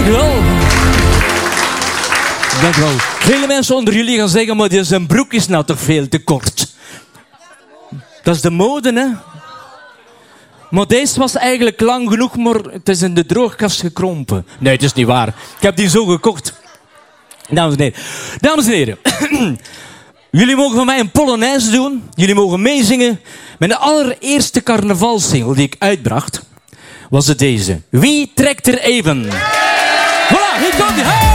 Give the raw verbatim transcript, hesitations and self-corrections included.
wel. Dank u wel. Vele mensen onder jullie gaan zeggen, maar zijn broek is nou toch veel te kort. Dat is de mode, hè. Maar deze was eigenlijk lang genoeg, maar het is in de droogkast gekrompen. Nee, het is niet waar. Ik heb die zo gekocht. Dames en heren. Dames en heren. Jullie mogen van mij een polonaise doen. Jullie mogen meezingen. Mijn allereerste carnavalssingle die ik uitbracht, was het deze. Wie trekt er even? Voilà, hier komt hij. Hey!